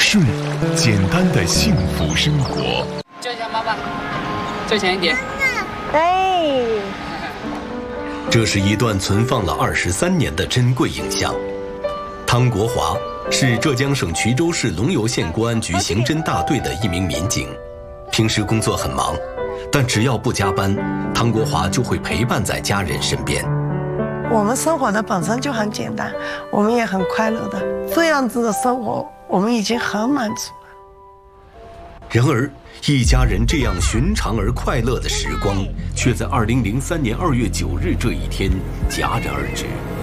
顺，简单的幸福生活。 叫一下妈妈，再前一点。 哎， 这是一段存放了23年的珍贵影像。汤国华是浙江省衢州市龙游县公安局刑侦大队的一名民警，平时工作很忙，但只要不加班，汤国华就会陪伴在家人身边。 我们生活的本身就很简单，我们也很快乐的，这样子的生活我们已经很满足了。 然而，一家人这样寻常而快乐的时光，却在2003年2月9日这一天戛然而止。